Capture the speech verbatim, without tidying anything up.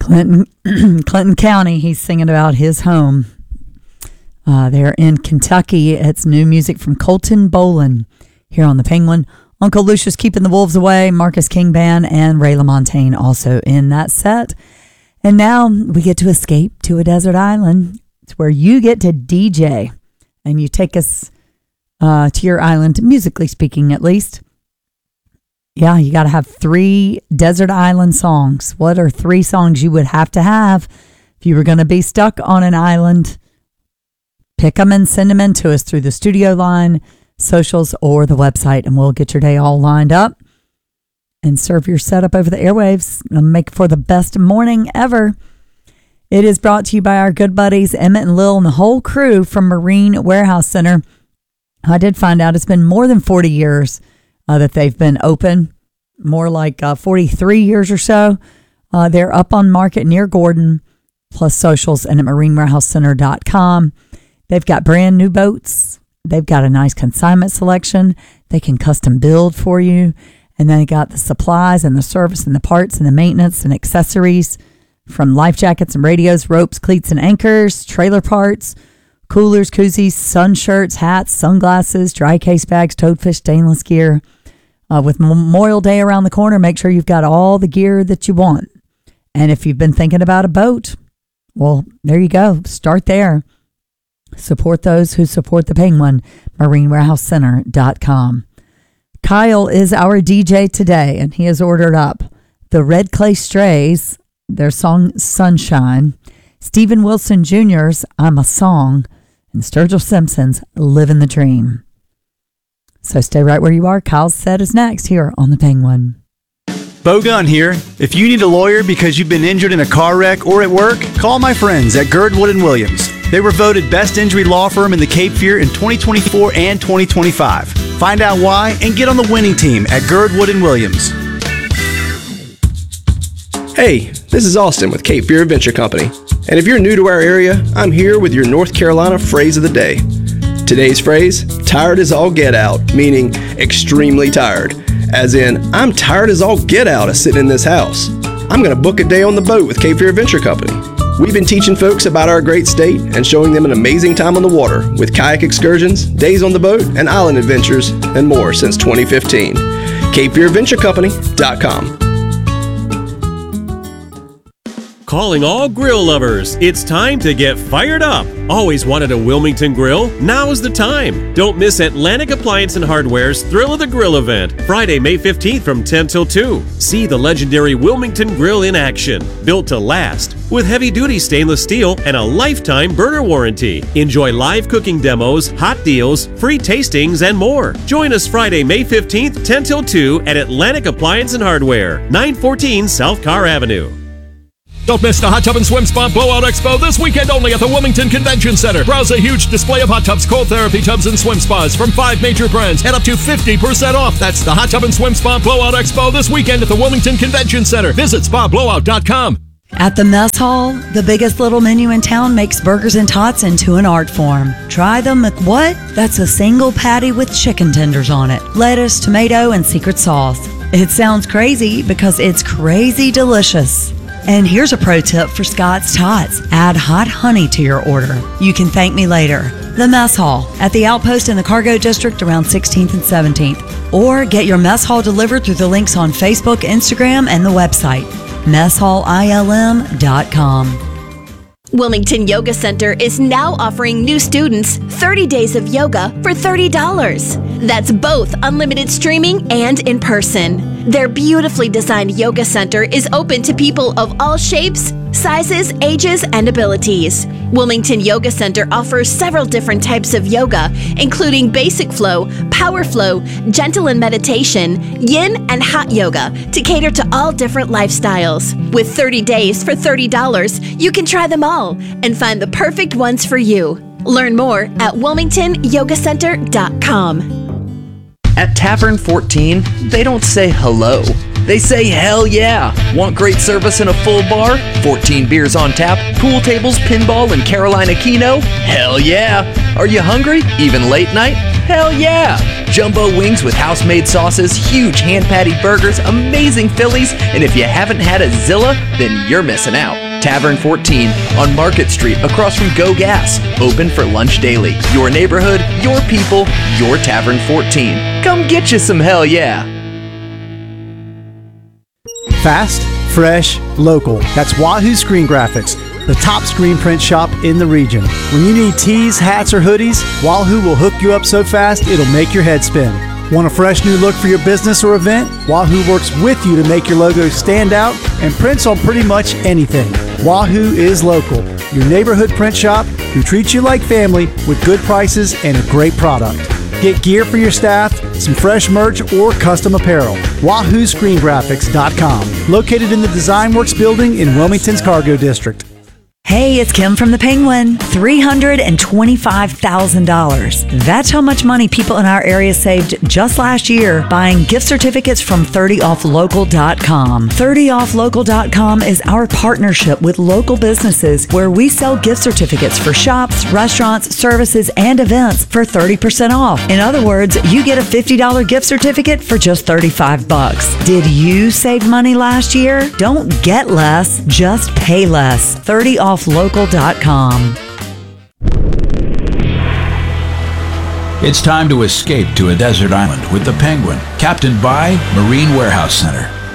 Clinton, Clinton County, he's singing about his home. Uh, they're in Kentucky. It's new music from Colton Bolin here on the Penguin. Uncle Lucius Keeping the Wolves Away, Marcus King Band, and Ray LaMontagne also in that set. And now we get to escape to a desert island. It's where you get to D J, and you take us uh, to your island, musically speaking, at least. Yeah, you got to have three desert island songs. What are three songs you would have to have if you were going to be stuck on an island? Pick them and send them in to us through the studio line, socials, or the website, and we'll get your day all lined up and serve your setup over the airwaves and make for the best morning ever. It is brought to you by our good buddies Emmett and Lil and the whole crew from Marine Warehouse Center. I did find out it's been more than forty years uh, that they've been open, more like uh, forty-three years or so. Uh, they're up on Market near Gordon, plus socials and at marine warehouse center dot com. They've got brand new boats. They've got a nice consignment selection. They can custom build for you. And then they got the supplies and the service and the parts and the maintenance and accessories from life jackets and radios, ropes, cleats and anchors, trailer parts, coolers, koozies, sun shirts, hats, sunglasses, dry case bags, toadfish, stainless gear. Uh, with Memorial Day around the corner, make sure you've got all the gear that you want. And if you've been thinking about a boat, well, there you go. Start there. Support those who support the Penguin, marine warehouse center dot com. Kyle is our D J today, and he has ordered up the Red Clay Strays, their song Sunshine, Stephen Wilson Junior's I'm a Song, and Sturgill Simpson's Living the Dream. So stay right where you are. Kyle's set is next here on the Penguin. Bo Gunn here. If you need a lawyer because you've been injured in a car wreck or at work, call my friends at Girdwood and Williams. They were voted Best Injury Law Firm in the Cape Fear in twenty twenty-four and twenty twenty-five. Find out why and get on the winning team at Girdwood and Williams. Hey, this is Austin with Cape Fear Adventure Company. And if you're new to our area, I'm here with your North Carolina phrase of the day. Today's phrase, tired as all get out, meaning extremely tired. As in, I'm tired as all get out of sitting in this house. I'm going to book a day on the boat with Cape Fear Adventure Company. We've been teaching folks about our great state and showing them an amazing time on the water with kayak excursions, days on the boat, and island adventures, and more since twenty fifteen. Cape Fear Adventure Company dot com. Calling all grill lovers, it's time to get fired up. Always wanted a Wilmington grill? Now is the time. Don't miss Atlantic Appliance and Hardware's Thrill of the Grill event, Friday, May fifteenth from ten till two. See the legendary Wilmington grill in action, built to last, with heavy-duty stainless steel and a lifetime burner warranty. Enjoy live cooking demos, hot deals, free tastings, and more. Join us Friday, May fifteenth, ten till two at Atlantic Appliance and Hardware, nine fourteen South Carr Avenue. Don't miss the Hot Tub and Swim Spa Blowout Expo this weekend only at the Wilmington Convention Center. Browse a huge display of hot tubs, cold therapy tubs, and swim spas from five major brands at up to fifty percent off. That's the Hot Tub and Swim Spa Blowout Expo this weekend at the Wilmington Convention Center. Visit spa blowout dot com. At the Mess Hall, the biggest little menu in town makes burgers and tots into an art form. Try the McWhat? That's a single patty with chicken tenders on it, lettuce, tomato, and secret sauce. It sounds crazy because it's crazy delicious. And here's a pro tip for Scott's Tots. Add hot honey to your order. You can thank me later. The Mess Hall at the Outpost in the Cargo District around sixteenth and seventeenth. Or get your Mess Hall delivered through the links on Facebook, Instagram, and the website, mess hall I L M dot com. Wilmington Yoga Center is now offering new students thirty days of yoga for thirty dollars. That's both unlimited streaming and in person. Their beautifully designed yoga center is open to people of all shapes, sizes, ages, and abilities. Wilmington Yoga Center offers several different types of yoga, including basic flow, power flow, gentle and meditation, yin, and hot yoga to cater to all different lifestyles. With thirty days for thirty dollars, you can try them all and find the perfect ones for you. Learn more at wilmington yoga center dot com. At Tavern fourteen, they don't say hello, They say hell yeah. Want great service and a full bar? fourteen beers on tap, pool tables, pinball, and Carolina Keno? Hell yeah. Are you hungry? Even late night? Hell yeah. Jumbo wings with house-made sauces, huge hand-patty burgers, amazing Phillies, and if you haven't had a Zilla, then you're missing out. Tavern fourteen on Market Street across from Go Gas. Open for lunch daily. Your neighborhood, your people, your Tavern fourteen. Come get you some hell yeah. Fast, fresh, local. That's Wahoo Screen Graphics, the top screen print shop in the region. When you need tees, hats, or hoodies, Wahoo will hook you up so fast it'll make your head spin. Want a fresh new look for your business or event? Wahoo works with you to make your logo stand out and prints on pretty much anything. Wahoo is local, your neighborhood print shop who treats you like family with good prices and a great product. Get gear for your staff, some fresh merch, or custom apparel. Wahoo Screen Graphics dot com, located in the Design Works building in Wilmington's Cargo District. Hey, it's Kim from the Penguin. three hundred twenty-five thousand dollars. That's how much money people in our area saved just last year buying gift certificates from thirty off local dot com. thirty off local dot com is our partnership with local businesses where we sell gift certificates for shops, restaurants, services, and events for thirty percent off. In other words, you get a fifty dollars gift certificate for just thirty-five bucks. Did you save money last year? Don't get less, just pay less. thirty off local dot com. It's time to escape to a desert island with the Penguin, captained by Marine Warehouse Center.